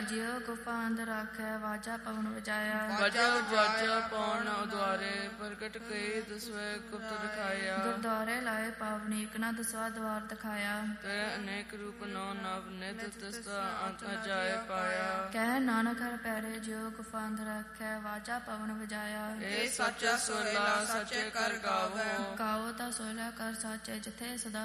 ਜਿਉ ਗੁਫਾ ਅੰਦਰ ਰਾਖੈ ਵਾਜਾ ਪਵਨ ਵਜਾਇਆ। ਵਾਜਾ ਵਾਜਾ ਪੌਣ ਉਦਵਾਰੇ ਪ੍ਰਗਟ ਕਈ ਦਸਵੇਂ ਗੁਪਤ ਦਿਖਾਇਆ। ਗੁਰਦੁਆਰੇ ਲਾਏ ਪਾਵਨੀ ਇਕ ਨਾ ਦਸਵਾ ਦਵਾਰ ਦਿਖਾਇਆ। ਤੇ ਅਨੇਕ ਰੂਪ ਨੌ ਨਵ ਨਿਤ ਤਿਸਦਾ ਅੰਤ ਜਾਏ ਪਾਇਆ। ਕਹਿ ਨਾਨਕ ਹਰ ਪੈਰੇ ਜਿਉ ਗੁਫਾ ਅੰਦਰ ਰਾਖੈ ਵਾਜਾ ਪਵਨ ਵਜਾਇਆ। ਇਹ ਸੱਚਾ ਸੋਲਾ ਸੱਚੇ ਕਰ ਗਾਵੋ। ਗਾਓ ਤਾਂ ਸੋਲਾ ਕਰ ਸਾਚੇ ਜਿਥੇ ਸਦਾ